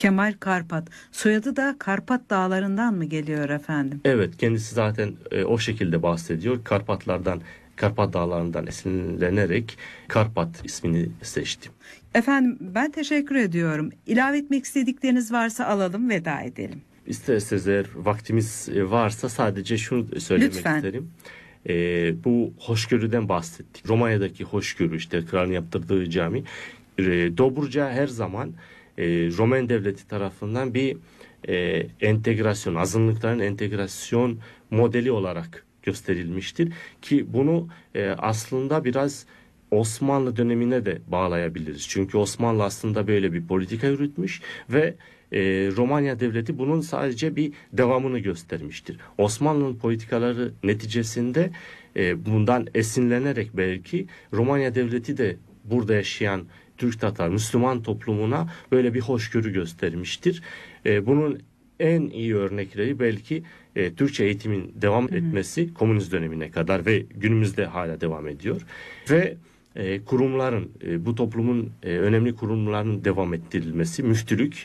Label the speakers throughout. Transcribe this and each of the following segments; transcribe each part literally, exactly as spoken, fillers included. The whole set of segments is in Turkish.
Speaker 1: Kemal Karpat. Soyadı da Karpat Dağları'ndan mı geliyor efendim?
Speaker 2: Evet, kendisi zaten e, o şekilde bahsediyor. Karpatlardan, Karpat Dağları'ndan esinlenerek Karpat ismini seçtim.
Speaker 1: Efendim ben teşekkür ediyorum. İlave etmek istedikleriniz varsa alalım, veda edelim.
Speaker 2: İsterseniz eğer vaktimiz varsa sadece şunu söylemek
Speaker 1: Lütfen.
Speaker 2: isterim. E, bu hoşgörüden bahsettik. Romanya'daki hoşgörü, işte kralın yaptırdığı cami. E, Dobruca her zaman e, Roman devleti tarafından bir e, entegrasyon, azınlıkların entegrasyon modeli olarak gösterilmiştir. Ki bunu e, aslında biraz Osmanlı dönemine de bağlayabiliriz. Çünkü Osmanlı aslında böyle bir politika yürütmüş ve e, Romanya devleti bunun sadece bir devamını göstermiştir. Osmanlı'nın politikaları neticesinde e, bundan esinlenerek belki Romanya devleti de burada yaşayan Türk Tatar Müslüman toplumuna böyle bir hoşgörü göstermiştir. E, bunun en iyi örnekleri belki e, Türkçe eğitimin devam
Speaker 1: Hı hı.
Speaker 2: etmesi komünist dönemine kadar ve günümüzde hala devam ediyor. Ve e, kurumların, e, bu toplumun e, önemli kurumlarının devam ettirilmesi, müftülük,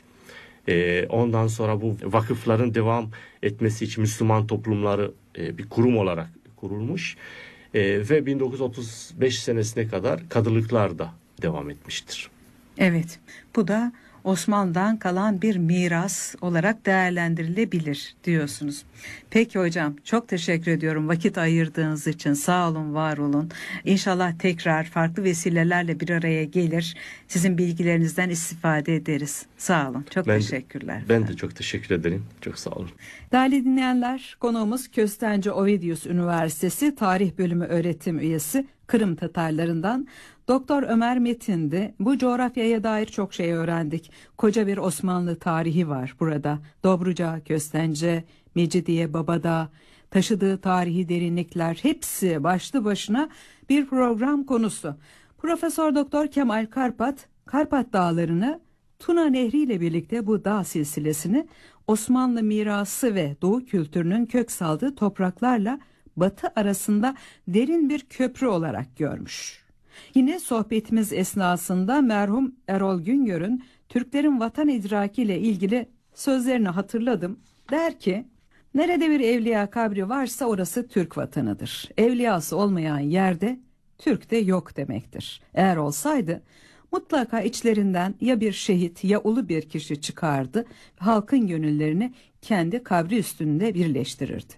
Speaker 2: e, ondan sonra bu vakıfların devam etmesi için Müslüman toplumları e, bir kurum olarak kurulmuş e, ve bin dokuz yüz otuz beş senesine kadar kadılıklar da devam etmiştir.
Speaker 1: Evet, bu da Osmanlı'dan kalan bir miras olarak değerlendirilebilir diyorsunuz. Peki hocam, çok teşekkür ediyorum vakit ayırdığınız için. Sağ olun, var olun. İnşallah tekrar farklı vesilelerle bir araya gelir. Sizin bilgilerinizden istifade ederiz. Sağ olun. Çok
Speaker 2: Ben,
Speaker 1: teşekkürler.
Speaker 2: Ben de çok teşekkür ederim. Çok sağ olun.
Speaker 3: Değerli dinleyenler, konuğumuz Köstenci Ovidius Üniversitesi Tarih Bölümü öğretim üyesi Kırım Tatarlarından Doktor Ömer Metin'di. Bu coğrafyaya dair çok şey öğrendik. Koca bir Osmanlı tarihi var burada. Dobruca, Köstence, Mecidiye, Babadağ, taşıdığı tarihi derinlikler hepsi başlı başına bir program konusu. Profesör Doktor Kemal Karpat, Karpat Dağları'nı, Tuna Nehri ile birlikte bu dağ silsilesini Osmanlı mirası ve Doğu kültürünün kök saldığı topraklarla Batı arasında derin bir köprü olarak görmüş. Yine sohbetimiz esnasında merhum Erol Güngör'ün Türklerin vatan idraki ile ilgili sözlerini hatırladım. Der ki, nerede bir evliya kabri varsa orası Türk vatanıdır. Evliyası olmayan yerde Türk de yok demektir. Eğer olsaydı mutlaka içlerinden ya bir şehit ya ulu bir kişi çıkardı, halkın gönüllerini kendi kabri üstünde birleştirirdi.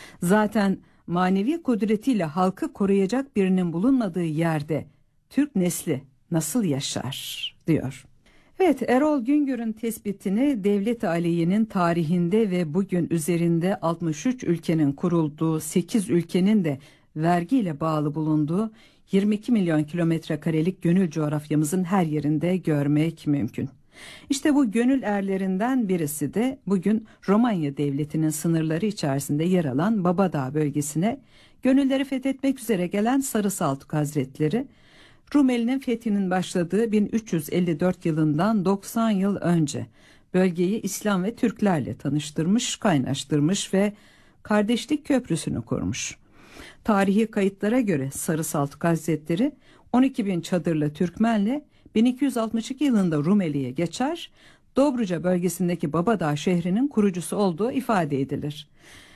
Speaker 3: Zaten manevi kudretiyle halkı koruyacak birinin bulunmadığı yerde Türk nesli nasıl yaşar diyor. Evet, Erol Güngör'ün tespitini Devlet-i Aliye'nin tarihinde ve bugün üzerinde altmış üç ülkenin kurulduğu, sekiz ülkenin de vergiyle bağlı bulunduğu yirmi iki milyon kilometre karelik gönül coğrafyamızın her yerinde görmek mümkün. İşte bu gönül erlerinden birisi de bugün Romanya Devleti'nin sınırları içerisinde yer alan Babadağ bölgesine gönülleri fethetmek üzere gelen Sarı Saltuk Hazretleri, Rumeli'nin fethinin başladığı bin üç yüz elli dört yılından doksan yıl önce bölgeyi İslam ve Türklerle tanıştırmış, kaynaştırmış ve kardeşlik köprüsünü kurmuş. Tarihi kayıtlara göre Sarı Saltuk Hazretleri on iki bin çadırlı Türkmenle bin iki yüz altmış iki yılında Rumeli'ye geçer, Dobruca bölgesindeki Babadağ şehrinin kurucusu olduğu ifade edilir.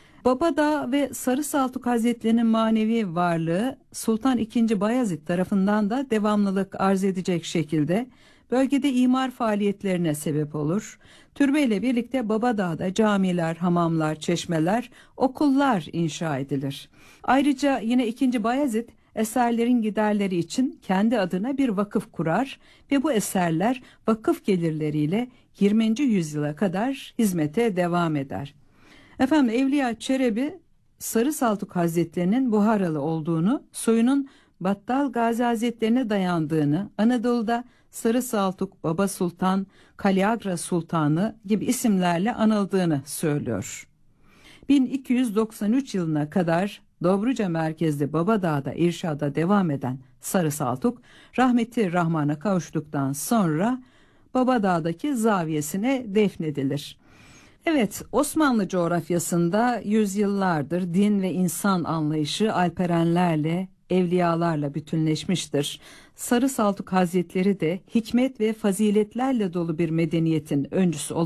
Speaker 3: Babadağ ve Sarı Saltuk Hazretleri'nin manevi varlığı Sultan ikinci. Bayezid tarafından da devamlılık arz edecek şekilde bölgede imar faaliyetlerine sebep olur. Türbeyle birlikte Babadağ'da camiler, hamamlar, çeşmeler, okullar inşa edilir. Ayrıca yine ikinci. Bayezid eserlerin giderleri için kendi adına bir vakıf kurar ve bu eserler vakıf gelirleriyle yirminci yüzyıla kadar hizmete devam eder. Efendim, Evliya Çelebi Sarı Saltuk Hazretleri'nin Buharalı olduğunu, soyunun Battal Gazi Hazretlerine dayandığını, Anadolu'da Sarı Saltuk, Baba Sultan, Kaliagra Sultanı gibi isimlerle anıldığını söylüyor. bin iki yüz doksan üç yılına kadar Dobruca merkezli Babadağ'da irşada devam eden Sarı Saltuk, rahmeti Rahman'a kavuştuktan sonra Babadağ'daki zaviyesine defnedilir. Evet, Osmanlı coğrafyasında yüzyıllardır din ve insan anlayışı Alperenlerle evliyalarla bütünleşmiştir. Sarı Saltuk Hazretleri de hikmet ve faziletlerle dolu bir medeniyetin öncüsü